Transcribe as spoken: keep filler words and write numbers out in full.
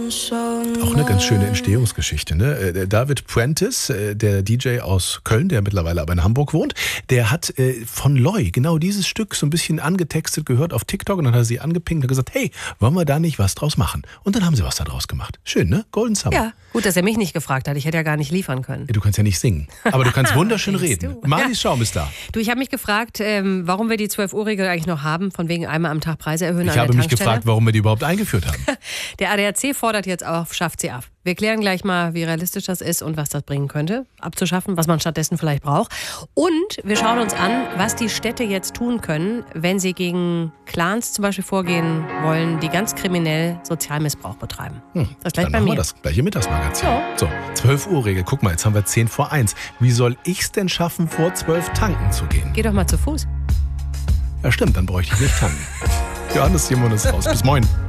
Auch eine ganz schöne Entstehungsgeschichte, ne? Äh, David Prentice, äh, der D J aus Köln, der mittlerweile aber in Hamburg wohnt, der hat äh, von Loi genau dieses Stück so ein bisschen angetextet gehört auf TikTok und dann hat er sie angepinkt und gesagt, hey, wollen wir da nicht was draus machen? Und dann haben sie was da draus gemacht. Schön, ne? Golden Summer. Ja, gut, dass er mich nicht gefragt hat. Ich hätte ja gar nicht liefern können. Du kannst ja nicht singen, aber du kannst wunderschön reden. Du? Marlies Schaum ist da. Du, ich habe mich gefragt, ähm, warum wir die zwölf-Uhr-Regel eigentlich noch haben, von wegen einmal am Tag Preise erhöhen. Ich habe mich gefragt, warum wir die überhaupt eingeführt haben. Der A D A C fordert jetzt auf, schafft sie ab. Wir klären gleich mal, wie realistisch das ist und was das bringen könnte, abzuschaffen, was man stattdessen vielleicht braucht. Und wir schauen uns an, was die Städte jetzt tun können, wenn sie gegen Clans zum Beispiel vorgehen wollen, die ganz kriminell Sozialmissbrauch betreiben. Hm, das gleich dann bei machen mir. wir das gleiche Mittagsmagazin. Ja. So, zwölf-Uhr-Regel. Guck mal, jetzt haben wir zehn vor eins. Wie soll ich's denn schaffen, vor zwölf tanken zu gehen? Geh doch mal zu Fuß. Ja, stimmt, dann bräuchte ich nicht tanken. Johannes Simon ist raus. Bis morgen.